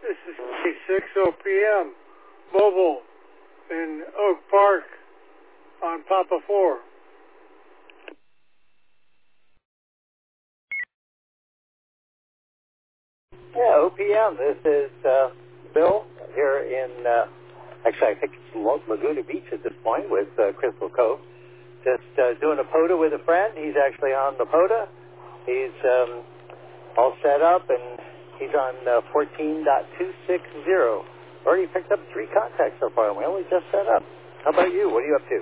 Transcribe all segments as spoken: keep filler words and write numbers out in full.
This is six oh p m Mobile in Oak Park on Papa four. Yeah, O P M. This is uh, Bill here in, uh, actually I think it's Laguna Beach at this point with uh, Crystal Cove. Just uh, doing a POTA with a friend. He's actually on the POTA. He's um, all set up, and he's on uh, fourteen point two six zero. Already picked up three contacts so far, and we only just set up. How about you? What are you up to?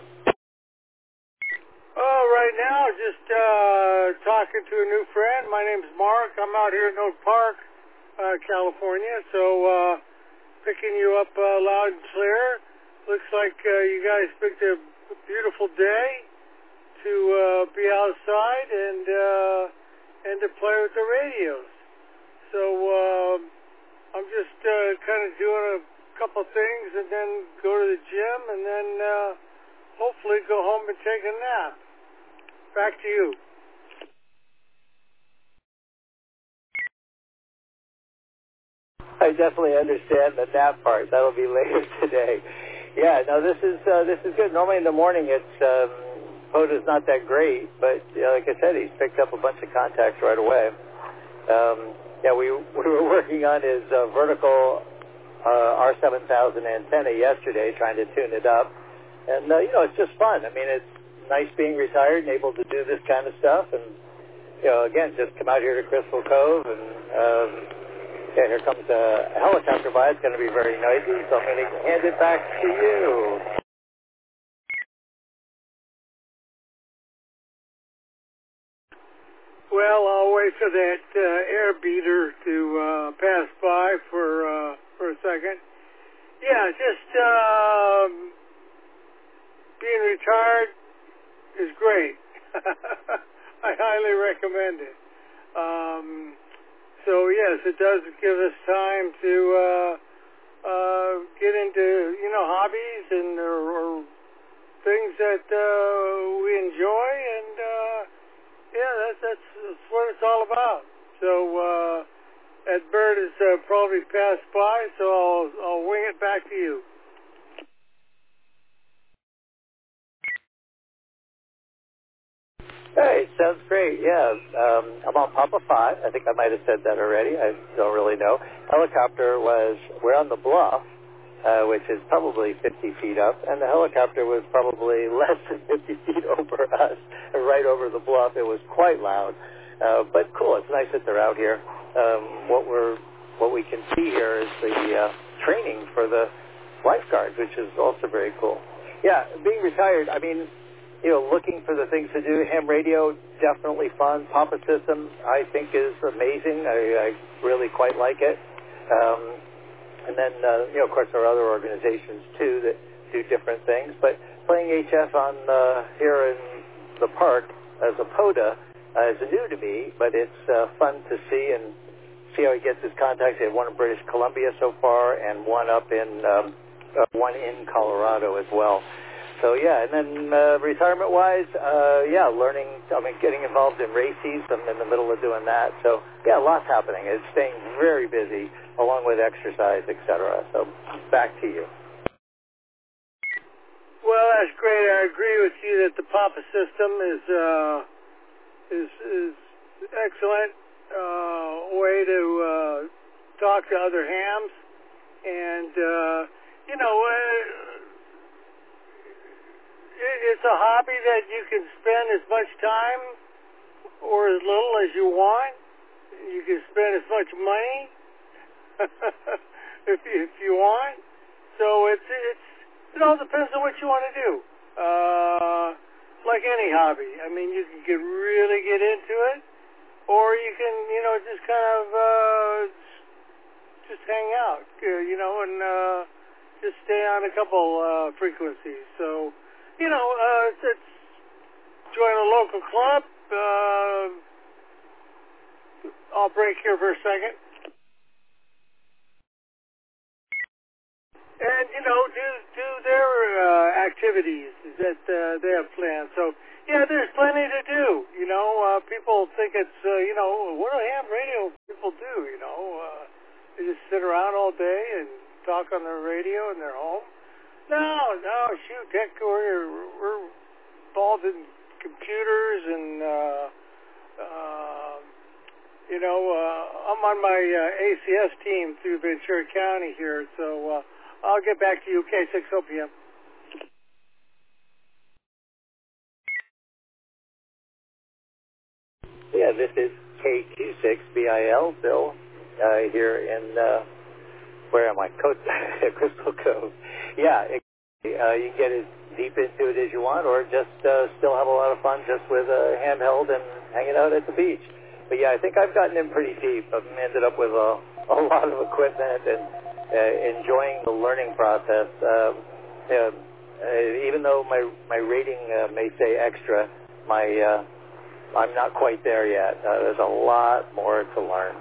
Oh, right now, just uh, talking to a new friend. My name's Mark. I'm out here in Oak Park, uh, California. So uh, picking you up uh, loud and clear. Looks like uh, you guys picked a beautiful day to uh, be outside and uh, and to play with the radios. So uh, I'm just uh, kind of doing a couple things and then go to the gym and then uh, hopefully go home and take a nap. Back to you. I definitely understand the nap part. That'll be later today. Yeah, no, this is uh, this is good. Normally in the morning, it's um, POTA's not that great, but you know, like I said, he's picked up a bunch of contacts right away. Um, yeah, we we were working on his uh, vertical uh, R seven thousand antenna yesterday, trying to tune it up, and uh, you know, it's just fun. I mean, it's nice being retired and able to do this kind of stuff, and you know, again, just come out here to Crystal Cove and. Um, Yeah, here comes a helicopter by. It's going to be very noisy, so I'm going to hand it back to you. Well, I'll wait for that uh, air beater to uh, pass by for uh, for a second. Yeah, just um, being retired is great. I highly recommend it. Um, So yes, it does give us time to uh, uh, get into you know hobbies and or, or things that uh, we enjoy, and uh, yeah, that's, that's that's what it's all about. So uh, that bird has uh, probably passed by, so I'll I'll wing it back to you. Hey, sounds great. Yeah, um, I'm on Papa five. I think I might have said that already. I don't really know. Helicopter was, we're on the bluff, uh, which is probably fifty feet up, and the helicopter was probably less than fifty feet over us, right over the bluff. It was quite loud, uh, but cool. It's nice that they're out here. Um, what we're, what we can see here is the uh, training for the lifeguards, which is also very cool. Yeah, being retired, I mean, you know, looking for the things to do. Ham radio, definitely fun. Papa System, I think, is amazing. I, I really quite like it. Um, and then, uh, you know, of course, there are other organizations, too, that do different things. But playing H F on uh, here in the park as a POTA uh, is new to me, but it's uh, fun to see and see how he gets his contacts. He had one in British Columbia so far and one up in, um, uh, one in Colorado as well. So, yeah, and then uh, retirement-wise, uh, yeah, learning, I mean, getting involved in races. I'm in the middle of doing that. So, yeah, lots happening. It's staying very busy along with exercise, et cetera. So, back to you. Well, that's great. I agree with you that the Papa System is uh, is is excellent uh, way to uh, talk to other hams, and uh, you know. Uh, It's a hobby that you can spend as much time or as little as you want. You can spend as much money if you, if you want. So it's it's it all depends on what you want to do. Uh, like any hobby, I mean, you can get really get into it, or you can you know just kind of uh, just hang out, you know, and uh, just stay on a couple uh, frequencies. So. You know, uh, it's, it's join a local club. Uh, I'll break here for a second. And, you know, do do their uh, activities that uh, they have planned. So, yeah, there's plenty to do. You know, uh, people think it's, uh, you know, what do ham radio people do, you know? Uh, they just sit sit around all day and talk on the radio in their home. No, no, shoot, heck, we're, we're involved in computers and, uh, uh, you know, uh, I'm on my uh, A C S team through Ventura County here, so uh, I'll get back to you K six O P M. Yeah, this is K Q six B I L, Bill, uh, here in, uh, where am I? Co- Crystal Cove. Yeah, it, uh, you can get as deep into it as you want, or just uh, still have a lot of fun just with a handheld and hanging out at the beach. But yeah, I think I've gotten in pretty deep. I've ended up with a, a lot of equipment and uh, enjoying the learning process. Um, uh, uh, even though my my rating uh, may say extra, my uh, I'm not quite there yet. Uh, there's a lot more to learn.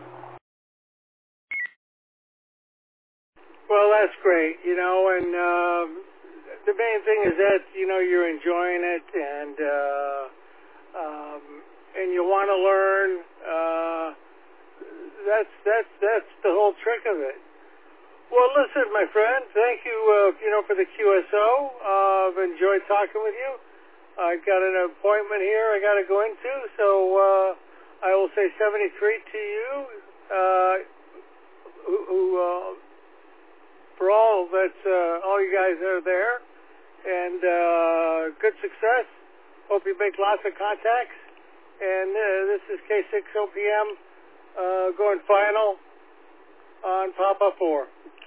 Well, that's great, you know, and um, the main thing is that, you know, you're enjoying it and uh, um, and you want to learn. Uh, that's that's that's the whole trick of it. Well, listen, my friend, thank you, uh, you know, for the Q S O. Uh, I've enjoyed talking with you. I've got an appointment here I got to go into, so uh, I will say seventy-three to you, uh, who, who uh, for all that's uh, all you guys that are there, and uh, good success. Hope you make lots of contacts. And uh, this is K six O P M uh, going final on Papa four.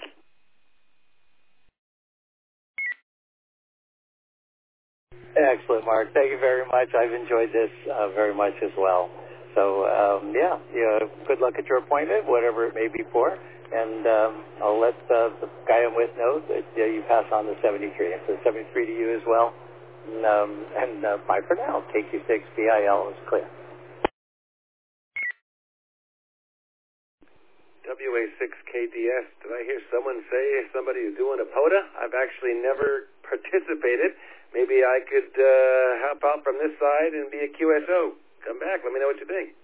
Excellent, Mark. Thank you very much. I've enjoyed this uh, very much as well. So, um, yeah, yeah, good luck at your appointment, whatever it may be for. And um, I'll let uh, the guy I'm with know that uh, you pass on the seventy-three. And so seventy-three to you as well. And, um, and uh, bye for now. K Q six B I L is clear. W A six K D S. Did I hear someone say somebody is doing a POTA? I've actually never participated. Maybe I could uh, help out from this side and be a Q S O. Come back. Let me know what you think.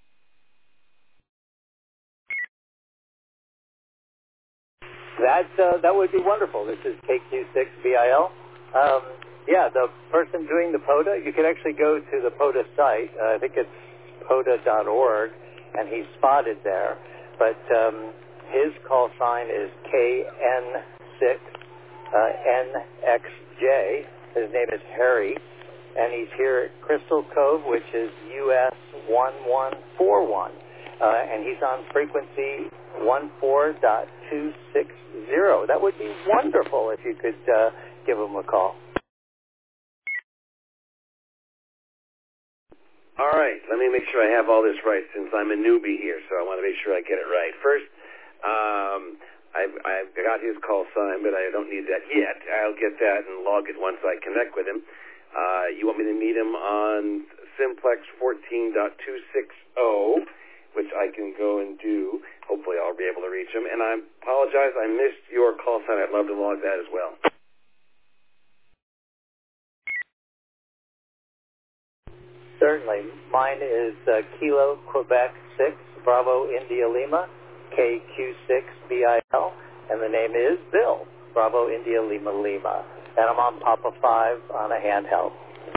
That uh, that would be wonderful. This is K Q six B I L. Um, yeah, the person doing the POTA, you can actually go to the POTA site. Uh, I think it's pota dot org, and he's spotted there. But um, his call sign is K N six N X J. His name is Harry, and he's here at Crystal Cove, which is U S one one four one. Uh, and he's on frequency one four dot two six zero. That would be wonderful if you could uh, give him a call. All right, let me make sure I have all this right since I'm a newbie here, so I want to make sure I get it right. First, um, I've, I've got his call sign, but I don't need that yet. I'll get that and log it once I connect with him. Uh, you want me to meet him on Simplex fourteen dot two six zero, which I can go and do. Hopefully I'll be able to reach him. And I apologize, I missed your call sign. I'd love to log that as well. Certainly. Mine is uh, Kilo Quebec six, Bravo India Lima, K Q six B I L, and the name is Bill, Bravo India Lima Lima. And I'm on Papa five on a handheld.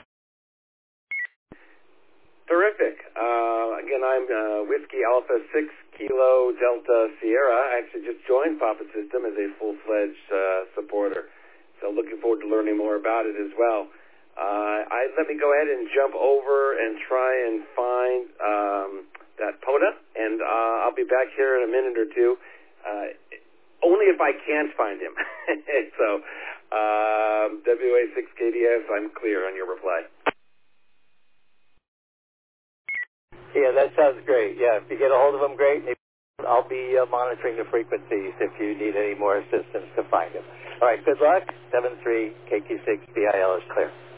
Terrific. Uh, again, I'm uh, Whiskey Alpha six Kilo Delta Sierra. I actually just joined Papa System as a full-fledged uh, supporter. So looking forward to learning more about it as well. Uh, I, let me go ahead and jump over and try and find um, that POTA, and uh, I'll be back here in a minute or two, uh, only if I can't find him. So uh, W A six K D S, I'm clear on your reply. Yeah, that sounds great. Yeah, if you get a hold of him, great. I'll be uh, monitoring the frequencies if you need any more assistance to find him. All right, good luck. seven three K Q six B I L is clear.